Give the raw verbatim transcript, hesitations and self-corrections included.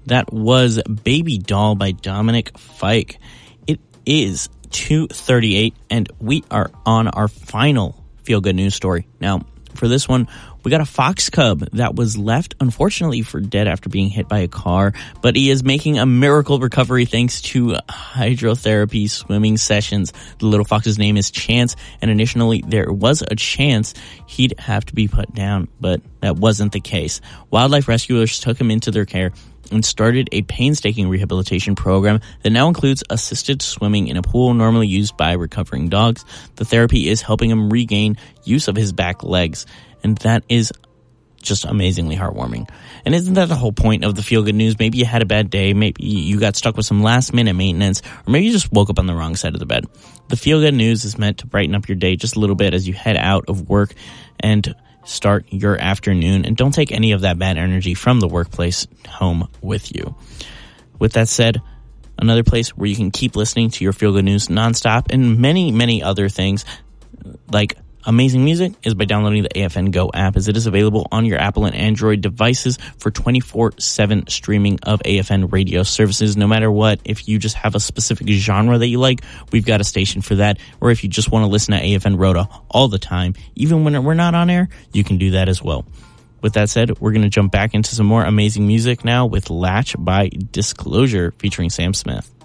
That was Baby Doll by Dominic Fike. It is two thirty-eight, and we are on our final feel-good news story. Now, for this one, we got a fox cub that was left, unfortunately, for dead after being hit by a car, but he is making a miracle recovery thanks to hydrotherapy swimming sessions. The little fox's name is Chance, and initially there was a chance he'd have to be put down, but that wasn't the case. Wildlife rescuers took him into their care and started a painstaking rehabilitation program that now includes assisted swimming in a pool normally used by recovering dogs. The therapy is helping him regain use of his back legs, and that is just amazingly heartwarming. And isn't that the whole point of the feel-good news? Maybe you had a bad day, maybe you got stuck with some last-minute maintenance, or maybe you just woke up on the wrong side of the bed. The feel-good news is meant to brighten up your day just a little bit as you head out of work and start your afternoon, and don't take any of that bad energy from the workplace home with you. With that said, another place where you can keep listening to your feel-good news nonstop and many, many other things like amazing music is by downloading the A F N Go app, as it is available on your Apple and Android devices for twenty-four seven streaming of A F N radio services. No matter what, if you just have a specific genre that you like, we've got a station for that. Or if you just want to listen to A F N Rhoda all the time, even when we're not on air, you can do that as well. With that said, we're going to jump back into some more amazing music now with Latch by Disclosure featuring Sam Smith.